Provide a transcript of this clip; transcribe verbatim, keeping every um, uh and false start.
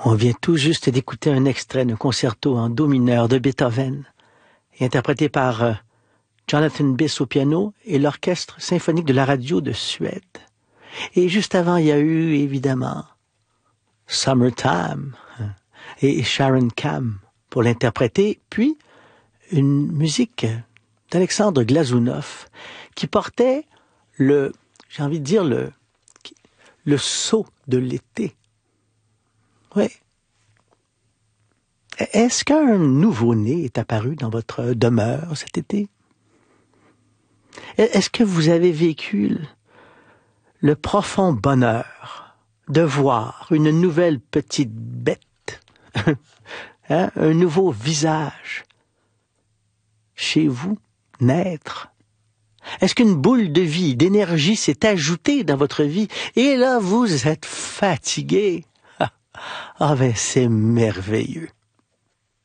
On vient tout juste d'écouter un extrait d'un concerto en do mineur de Beethoven, interprété par euh, Jonathan Biss au piano et l'Orchestre symphonique de la radio de Suède. Et juste avant, il y a eu, évidemment, Summertime et Sharon Kam pour l'interpréter, puis une musique d'Alexandre Glazunov qui portait le, j'ai envie de dire, le, le sceau de l'été. Oui. Est-ce qu'un nouveau-né est apparu dans votre demeure cet été? Est-ce que vous avez vécu le profond bonheur de voir une nouvelle petite bête, hein, un nouveau visage chez vous naître? Est-ce qu'une boule de vie, d'énergie s'est ajoutée dans votre vie et là vous êtes fatigué? Ah ben c'est merveilleux.